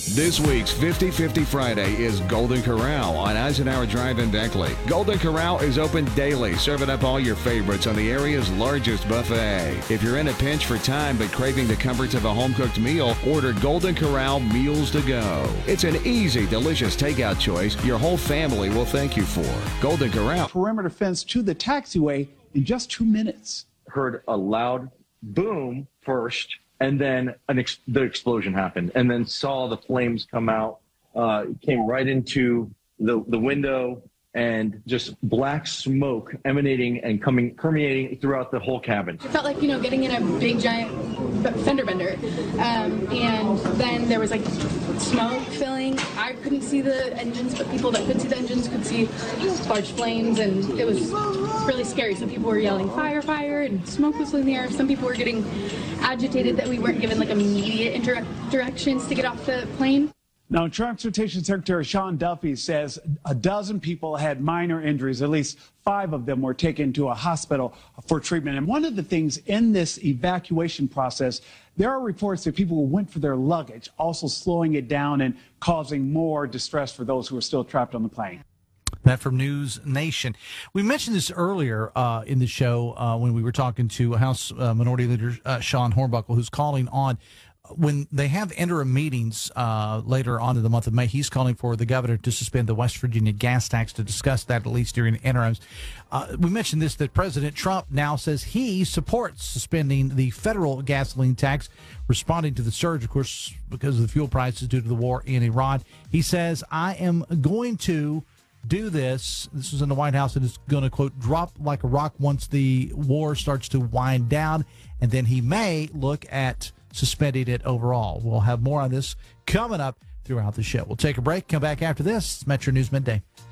This week's 50-50 Friday is Golden Corral on Eisenhower Drive in Beckley. Golden Corral is open daily, serving up all your favorites on the area's largest buffet. If you're in a pinch for time but craving the comforts of a home-cooked meal, order Golden Corral Meals to Go. It's an easy, delicious takeout choice your whole family will thank you for. Golden Corral. Perimeter fence to the taxiway in just 2 minutes. Heard a loud boom first, and then the explosion happened, and then saw the flames come out, came right into the window, and just black smoke emanating and permeating throughout the whole cabin. It felt like, getting in a big giant fender bender. And then there was like smoke filling. I couldn't see the engines, but people that could see the engines could see large flames, and it was really scary. Some people were yelling fire, fire, and smoke was in the air. Some people were getting agitated that we weren't given like immediate directions to get off the plane. Now, Transportation Secretary Sean Duffy says a dozen people had minor injuries. At least 5 of them were taken to a hospital for treatment. And one of the things in this evacuation process, there are reports that people who went for their luggage, also slowing it down and causing more distress for those who are still trapped on the plane. That from News Nation. We mentioned this earlier in the show when we were talking to House Minority Leader Sean Hornbuckle, who's calling on when they have interim meetings later on in the month of May. He's calling for the governor to suspend the West Virginia gas tax, to discuss that at least during interims. We mentioned this, that President Trump now says he supports suspending the federal gasoline tax, responding to the surge, of course, because of the fuel prices due to the war in Iran. He says, I am going to do this. This was in the White House, and it's going to, quote, drop like a rock once the war starts to wind down, and then he may look at suspending it overall. We'll have more on this coming up throughout the show. We'll take a break, come back after this. Metro News Midday.